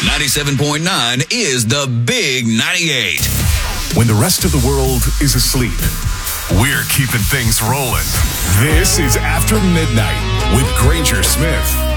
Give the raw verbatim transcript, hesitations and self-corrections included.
ninety-seven point nine is the Big ninety-eight. When the rest of the world is asleep, we're keeping things rolling. This is After Midnight with Granger Smith.